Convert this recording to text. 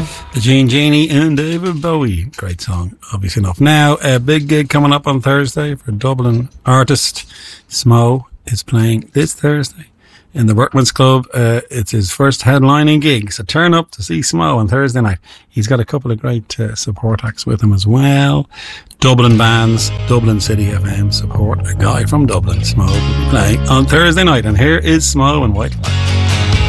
The Gene Genie and David Bowie. Great song, obviously enough. Now, a big gig coming up on Thursday for Dublin artist Smo is playing this Thursday in the Workman's Club. It's his first headlining gig, so turn up to see Smo on Thursday night. He's got a couple of great support acts with him as well. Dublin bands, Dublin City FM support a guy from Dublin. Smo will be playing on Thursday night, and here is Smo and White Flag.